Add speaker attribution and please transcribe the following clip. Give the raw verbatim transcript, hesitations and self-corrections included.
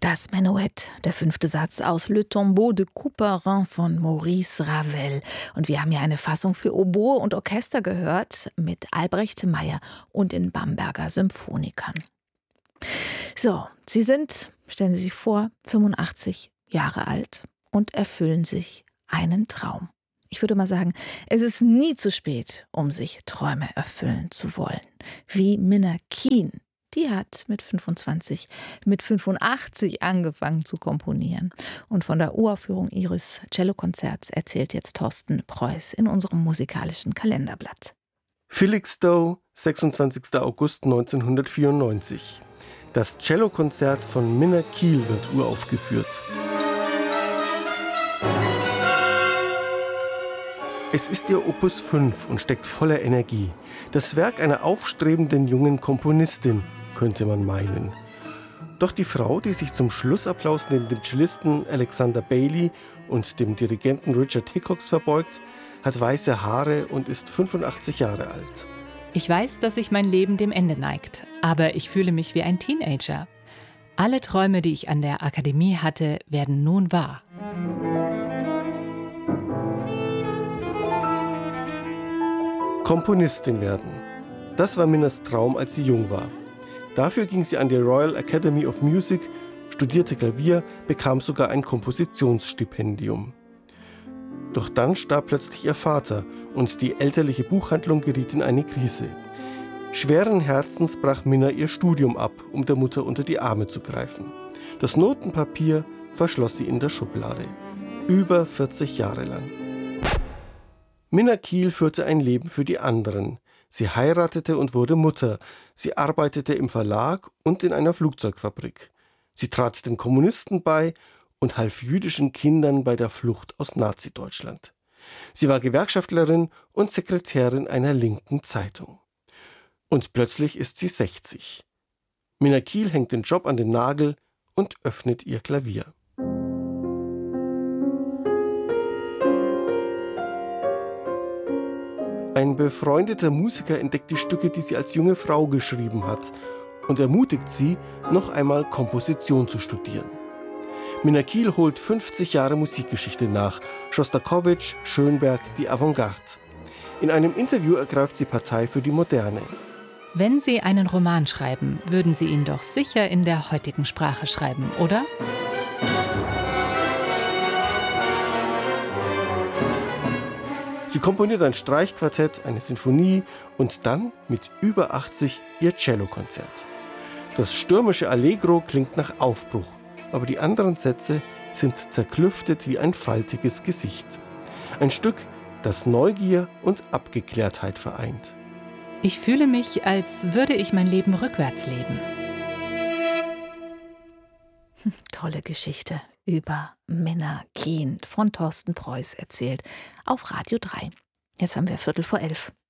Speaker 1: Das Menuett, der fünfte Satz aus Le Tombeau de Couperin von Maurice Ravel. Und wir haben ja eine Fassung für Oboe und Orchester gehört mit Albrecht Meyer und den Bamberger Symphonikern. So, Sie sind, stellen Sie sich vor, fünfundachtzig Jahre alt und erfüllen sich einen Traum. Ich würde mal sagen, es ist nie zu spät, um sich Träume erfüllen zu wollen. Wie Minna Keen. Die hat mit fünfundzwanzig, mit fünfundachtzig angefangen zu komponieren. Und von der Uraufführung ihres Cellokonzerts erzählt jetzt Thorsten Preuß in unserem musikalischen Kalenderblatt.
Speaker 2: Felixstowe, sechsundzwanzigster August neunzehnhundertvierundneunzig. Das Cellokonzert von Minna Keen wird uraufgeführt. Es ist ihr Opus fünf und steckt voller Energie. Das Werk einer aufstrebenden jungen Komponistin, könnte man meinen. Doch die Frau, die sich zum Schlussapplaus neben dem Cellisten Alexander Bailey und dem Dirigenten Richard Hickox verbeugt, hat weiße Haare und ist fünfundachtzig Jahre alt.
Speaker 3: Ich weiß, dass sich mein Leben dem Ende neigt, aber ich fühle mich wie ein Teenager. Alle Träume, die ich an der Akademie hatte, werden nun wahr.
Speaker 2: Komponistin werden. Das war Minnas Traum, als sie jung war. Dafür ging sie an die Royal Academy of Music, studierte Klavier, bekam sogar ein Kompositionsstipendium. Doch dann starb plötzlich ihr Vater und die elterliche Buchhandlung geriet in eine Krise. Schweren Herzens brach Minna ihr Studium ab, um der Mutter unter die Arme zu greifen. Das Notenpapier verschloss sie in der Schublade. Über vierzig Jahre lang. Minna Keen führte ein Leben für die anderen. Sie heiratete und wurde Mutter. Sie arbeitete im Verlag und in einer Flugzeugfabrik. Sie trat den Kommunisten bei und half jüdischen Kindern bei der Flucht aus Nazi-Deutschland. Sie war Gewerkschaftlerin und Sekretärin einer linken Zeitung. Und plötzlich ist sie sechzig. Minna Keen hängt den Job an den Nagel und öffnet ihr Klavier. Ein befreundeter Musiker entdeckt die Stücke, die sie als junge Frau geschrieben hat, und ermutigt sie, noch einmal Komposition zu studieren. Minna Keen holt fünfzig Jahre Musikgeschichte nach, Schostakowitsch, Schönberg, die Avantgarde. In einem Interview ergreift sie Partei für die Moderne.
Speaker 3: Wenn Sie einen Roman schreiben, würden Sie ihn doch sicher in der heutigen Sprache schreiben, oder?
Speaker 2: Sie komponiert ein Streichquartett, eine Sinfonie und dann mit über achtzig ihr Cellokonzert. Das stürmische Allegro klingt nach Aufbruch, aber die anderen Sätze sind zerklüftet wie ein faltiges Gesicht. Ein Stück, das Neugier und Abgeklärtheit vereint.
Speaker 3: Ich fühle mich, als würde ich mein Leben rückwärts leben.
Speaker 1: Tolle Geschichte über Minna Keen von Thorsten Preuß erzählt auf Radio drei. Jetzt haben wir Viertel vor elf.